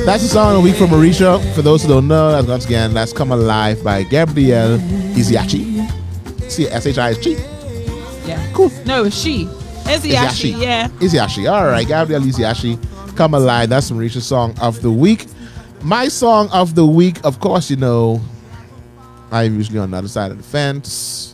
That's the song of the week from Marisha. For those who don't know, once again, that's Come Alive by Gabrielle Isiachi. See, S-H-I-S-G. Yeah. Cool. No, it's she. Isiachi, yeah. Isiachi. All right, Gabrielle Isiachi. Come Alive. That's Marisha's song of the week. My song of the week, of course, you know, I'm usually on the other side of the fence.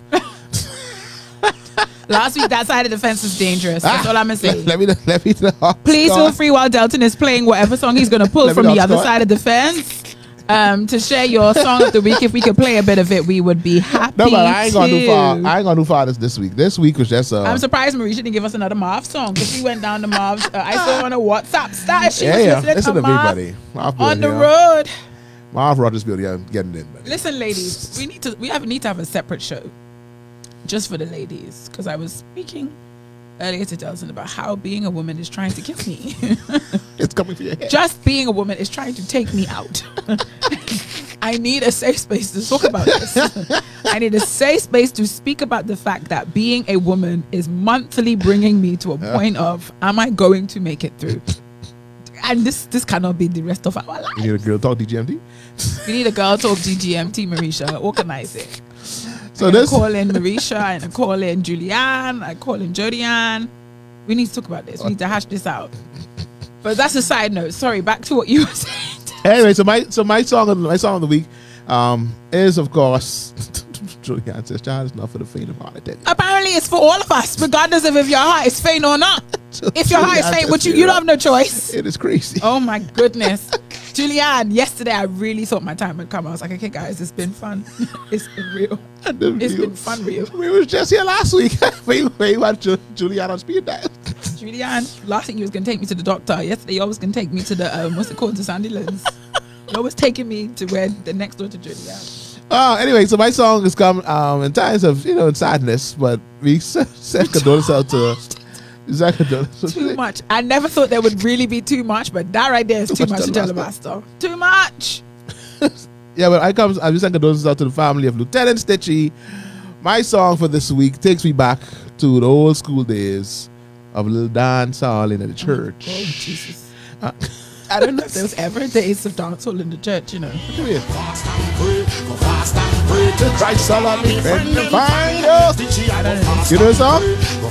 Last week, that side of the fence was dangerous. That's all I'm going to say. Let me talk. Please feel free while Delton is playing whatever song he's going to pull from the other side of the fence to share your song of the week. If we could play a bit of it, we would be happy. No, but I ain't going to do far. I ain't going to do far this week. This week was just I'm surprised Marisha didn't give us another Marv song because she went down to Marv's. I saw on a WhatsApp status. She was listen to me, buddy. On the road. Marv Rogers Bill, getting in, buddy. Listen, ladies, we need to have a separate show just for the ladies, because I was speaking earlier to Delson about how being a woman is trying to kill me. It's coming for your head. Just being a woman is trying to take me out. I need a safe space to talk about this. I need a safe space to speak about the fact that being a woman is monthly bringing me to a point of, am I going to make it through? And this cannot be the rest of our lives. You need a girl talk DGMT? We need a girl talk DGMT, Marisha. Organize it. So I call in Marisha, and I call in Julianne, I call in Jodianne. We need to talk about this. We need to hash this out. But that's a side note. Sorry, back to what you were saying. Anyway, so my song of the week is, of course, Julianne says, "Child is not for the faint of heart." Apparently, it's for all of us, regardless of if your heart is faint or not. If your heart is faint, which you don't have no choice. It is crazy. Oh my goodness. Julianne, yesterday I really thought my time had come. I was like, okay guys, it's been fun. It's been real. It's been fun real. We was just here last week. we had Julianne on speed dial. Julianne, last thing you was going to take me to the doctor. Yesterday you always going to take me to the, what's it called, to Sandylands. You're always taking me to where the next door to Julianne. Anyway, so my song has come in times of, sadness, but we sent condolences out to too much. I never thought there would really be too much, but that right there is too much to tell about stuff. Too much. Yeah, but I just send condolences out to the family of Lieutenant Stitchy. My song for this week takes me back to the old school days of a little dance hall in the church. Oh, Jesus. I don't know if there was ever days of dance hall in the church, you know. Come here. Christ, you know the song?